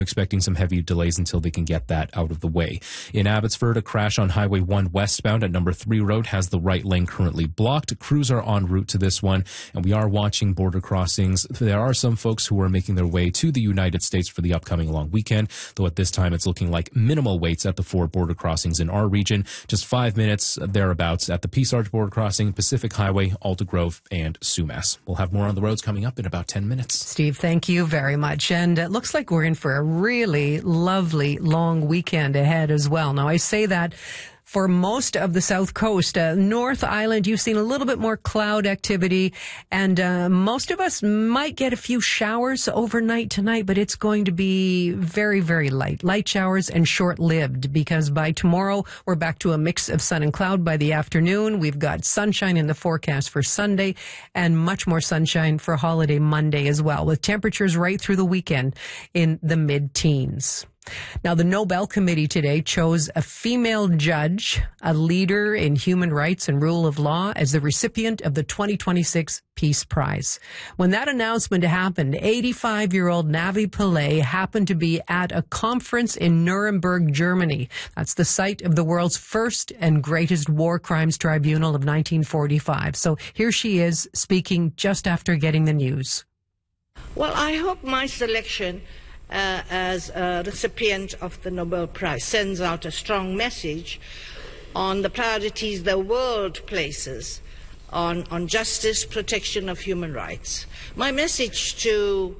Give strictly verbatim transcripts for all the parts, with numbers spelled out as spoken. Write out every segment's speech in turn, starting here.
expecting some heavy delays until they can get that out of the way. In Abbotsford, a crash on Highway one westbound at Number three Road has the right lane currently blocked. Crews are en route to this one, and we are watching border crossings. There are some folks who are making their way to the United States for the upcoming long weekend, though at this time it's looking like minimal waits at the four border crossings in our region. Just five minutes thereabouts at the Peace Arch border crossing, Pacific Highway, Alta Grove, and Sumas. We'll have more on the roads coming up in about ten minutes. Steve, thank you very much. And it looks like we're in for a really lovely long weekend ahead as well. Now, I say that for most of the South Coast. Uh, North Island, you've seen a little bit more cloud activity, and uh, most of us might get a few showers overnight tonight, but it's going to be very, very light. Light showers and short-lived, because by tomorrow, we're back to a mix of sun and cloud by the afternoon. We've got sunshine in the forecast for Sunday, and much more sunshine for holiday Monday as well, with temperatures right through the weekend in the mid-teens. Now, the Nobel Committee today chose a female judge, a leader in human rights and rule of law, as the recipient of the twenty twenty-six Peace Prize. When that announcement happened, eighty-five-year-old Navi Pillay happened to be at a conference in Nuremberg, Germany. That's the site of the world's first and greatest war crimes tribunal of nineteen forty-five. So here she is speaking just after getting the news. Well, I hope my selection Uh, as a recipient of the Nobel Prize sends out a strong message on the priorities the world places on, on justice, protection of human rights. My message to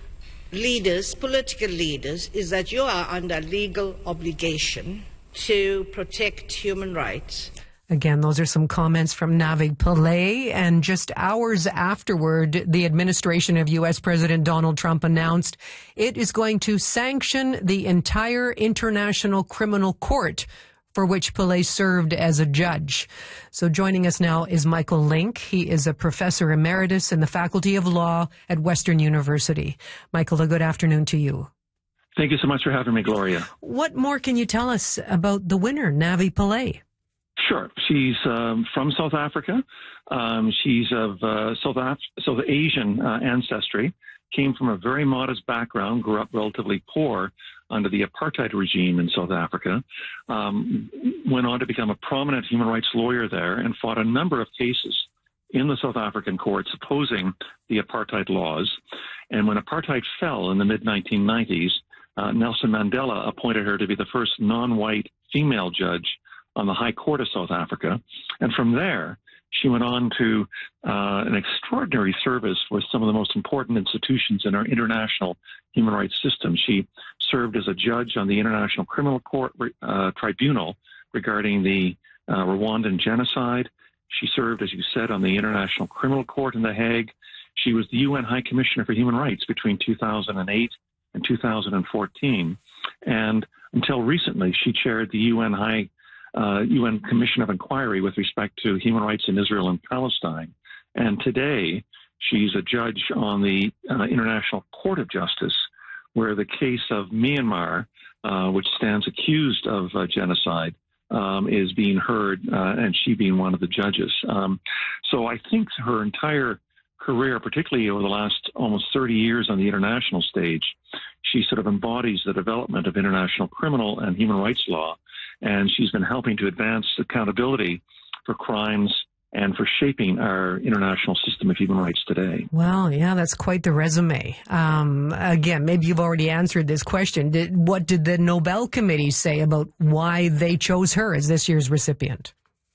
leaders, political leaders, is that you are under legal obligation to protect human rights. Again, those are some comments from Navi Pillay. And just hours afterward, the administration of U S President Donald Trump announced it is going to sanction the entire International Criminal Court, for which Pillay served as a judge. So joining us now is Michael Link. He is a professor emeritus in the Faculty of Law at Western University. Michael, a good afternoon to you. Thank you so much for having me, Gloria. What more can you tell us about the winner, Navi Pillay? Sure. She's um, from South Africa. Um, she's of uh, South, Af- South Asian uh, ancestry, came from a very modest background, grew up relatively poor under the apartheid regime in South Africa, um, went on to become a prominent human rights lawyer there and fought a number of cases in the South African courts opposing the apartheid laws. And when apartheid fell in the mid nineteen nineties, uh, Nelson Mandela appointed her to be the first non-white female judge on the High Court of South Africa. And from there, she went on to uh, an extraordinary service with some of the most important institutions in our international human rights system. She served as a judge on the International Criminal Court uh, Tribunal regarding the uh, Rwandan genocide. She served, as you said, on the International Criminal Court in The Hague. She was the U N High Commissioner for Human Rights between two thousand eight and two thousand fourteen. And until recently, she chaired the U N High Uh, U N Commission of Inquiry with respect to human rights in Israel and Palestine. And today, she's a judge on the uh, International Court of Justice, where the case of Myanmar, uh, which stands accused of uh, genocide, um, is being heard, uh, and she being one of the judges. Um, so I think her entire career, particularly over the last almost thirty years on the international stage, she sort of embodies the development of international criminal and human rights law. And she's been helping to advance accountability for crimes and for shaping our international system of human rights today. Well, yeah, that's quite the resume. Um, again, maybe you've already answered this question. Did, what did the Nobel Committee say about why they chose her as this year's recipient?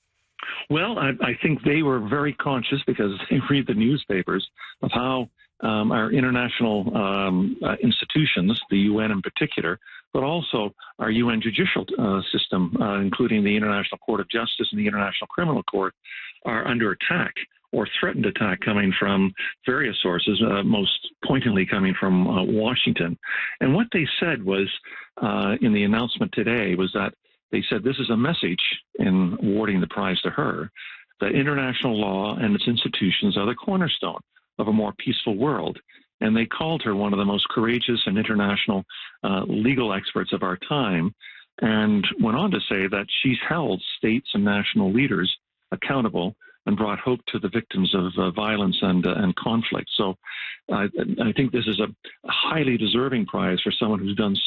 Well, I, I think they were very conscious, because they read the newspapers, of how um, our international um, uh, institutions, the U N in particular, but also our U N judicial uh, system, uh, including the International Court of Justice and the International Criminal Court, are under attack or threatened attack coming from various sources, uh, most pointedly coming from uh, Washington. And what they said was, uh, in the announcement today, was that they said this is a message in awarding the prize to her, that international law and its institutions are the cornerstone of a more peaceful world. And they called her one of the most courageous and international uh, legal experts of our time, and went on to say that she's held states and national leaders accountable and brought hope to the victims of uh, violence and uh, and conflict. So uh, I think this is a highly deserving prize for someone who's done